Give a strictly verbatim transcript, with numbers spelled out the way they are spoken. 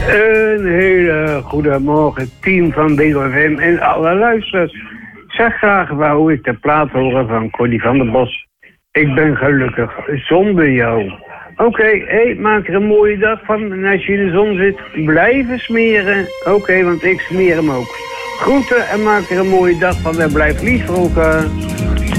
Een hele goede morgen, team van B O F M en alle luisteraars. Zeg graag wou ik de plaat horen van Corrie van der Bos. Ik ben gelukkig zonder jou. Oké, okay, hey, maak er een mooie dag van. En als je in de zon zit, blijven smeren. Oké, okay, want ik smeer hem ook. Groeten en maak er een mooie dag van en blijf lief voor elkaar.